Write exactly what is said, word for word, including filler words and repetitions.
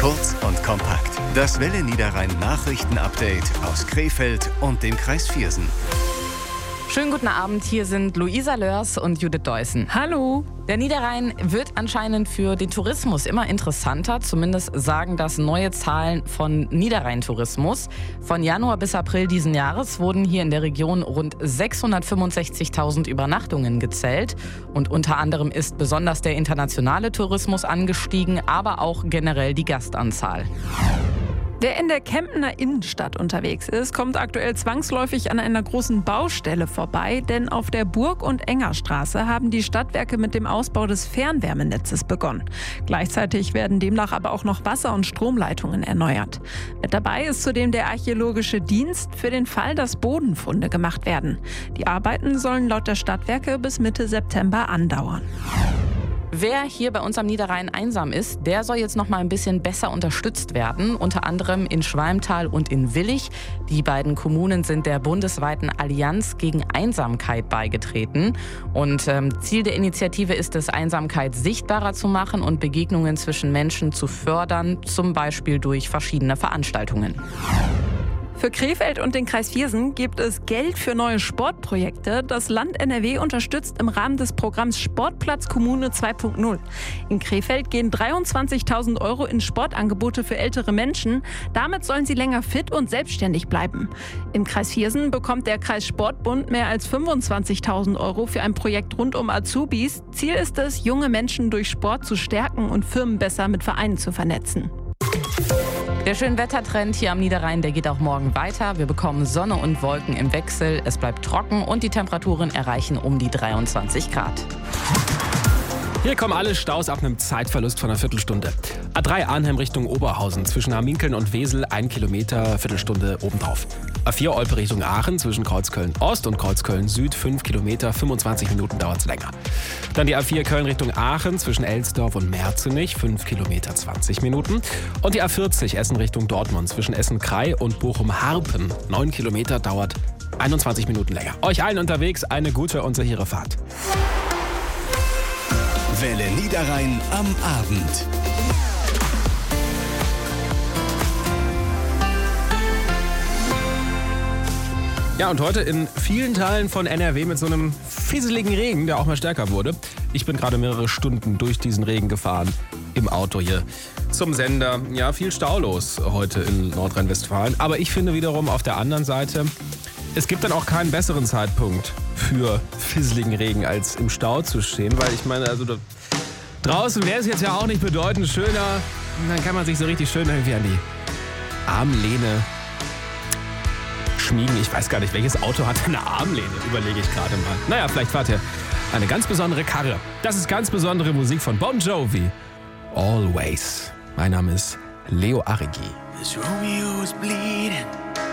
Kurz und kompakt. Das Welle Niederrhein Nachrichten-Update aus Krefeld und dem Kreis Viersen. Schönen guten Abend, hier sind Luisa Lörs und Judith Deussen. Hallo. Der Niederrhein wird anscheinend für den Tourismus immer interessanter. Zumindest sagen das neue Zahlen von Niederrhein Tourismus. Von Januar bis April diesen Jahres wurden hier in der Region rund sechshundertfünfundsechzigtausend Übernachtungen gezählt. Und unter anderem ist besonders der internationale Tourismus angestiegen, aber auch generell die Gastanzahl. Wer in der Kempener Innenstadt unterwegs ist, kommt aktuell zwangsläufig an einer großen Baustelle vorbei, denn auf der Burg- und Engerstraße haben die Stadtwerke mit dem Ausbau des Fernwärmenetzes begonnen. Gleichzeitig werden demnach aber auch noch Wasser- und Stromleitungen erneuert. Mit dabei ist zudem der Archäologische Dienst für den Fall, dass Bodenfunde gemacht werden. Die Arbeiten sollen laut der Stadtwerke bis Mitte September andauern. Wer hier bei uns am Niederrhein einsam ist, der soll jetzt noch mal ein bisschen besser unterstützt werden. Unter anderem in Schwalmtal und in Willich. Die beiden Kommunen sind der bundesweiten Allianz gegen Einsamkeit beigetreten. Und ähm, Ziel der Initiative ist es, Einsamkeit sichtbarer zu machen und Begegnungen zwischen Menschen zu fördern, zum Beispiel durch verschiedene Veranstaltungen. Für Krefeld und den Kreis Viersen gibt es Geld für neue Sportprojekte. Das Land N R W unterstützt im Rahmen des Programms Sportplatz Kommune zwei Punkt null. In Krefeld gehen dreiundzwanzigtausend Euro in Sportangebote für ältere Menschen. Damit sollen sie länger fit und selbstständig bleiben. Im Kreis Viersen bekommt der Kreis Sportbund mehr als fünfundzwanzigtausend Euro für ein Projekt rund um Azubis. Ziel ist es, junge Menschen durch Sport zu stärken und Firmen besser mit Vereinen zu vernetzen. Der Schönwettertrend hier am Niederrhein, der geht auch morgen weiter. Wir bekommen Sonne und Wolken im Wechsel. Es bleibt trocken und die Temperaturen erreichen um die dreiundzwanzig Grad. Hier kommen alle Staus ab einem Zeitverlust von einer Viertelstunde. A drei Arnhem Richtung Oberhausen, zwischen Hamminkeln und Wesel, ein Kilometer, Viertelstunde obendrauf. A vier Olpe Richtung Aachen, zwischen Kreuzköln Ost und Kreuzköln Süd, fünf Kilometer, fünfundzwanzig Minuten dauert es länger. Dann die A vier Köln Richtung Aachen, zwischen Elsdorf und Merzenich, fünf Kilometer, zwanzig Minuten. Und die A vierzig Essen Richtung Dortmund, zwischen Essen-Krei und Bochum-Harpen, neun Kilometer, dauert einundzwanzig Minuten länger. Euch allen unterwegs eine gute und sichere Fahrt. Welle Niederrhein am Abend. Ja, und heute in vielen Teilen von N R W mit so einem fieseligen Regen, der auch mal stärker wurde. Ich bin gerade mehrere Stunden durch diesen Regen gefahren im Auto hier zum Sender. Ja, viel Stau los heute in Nordrhein-Westfalen. Aber ich finde wiederum auf der anderen Seite, es gibt dann auch keinen besseren Zeitpunkt für fieseligen Regen, als im Stau zu stehen. Weil ich meine, also da, draußen wäre es jetzt ja auch nicht bedeutend schöner. Dann kann man sich so richtig schön irgendwie an die Armlehne schmiegen. Ich weiß gar nicht, welches Auto hat eine Armlehne, überlege ich gerade mal. Naja, vielleicht fahrt ihr eine ganz besondere Karre. Das ist ganz besondere Musik von Bon Jovi. Always. Mein Name ist Leo Arrigi. This Romeo is bleeding.